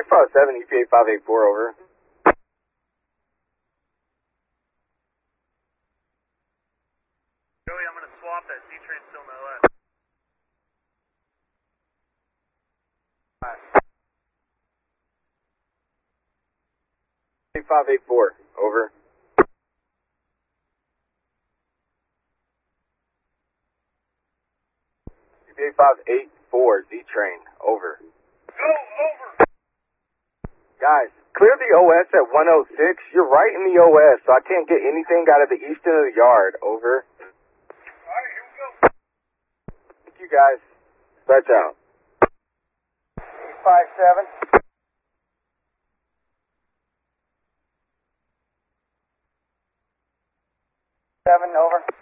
357, EPA 584, over. Joey, I'm going to swap that Z-train still in the OS. EPA 584, over. EPA 584, Z-train, over. Go, over! Guys, clear the OS at 106. You're right in the OS, so I can't get anything out of the east end of the yard, over. Alright, here we go. Thank you, guys. Dispatch out. 857. 7, over.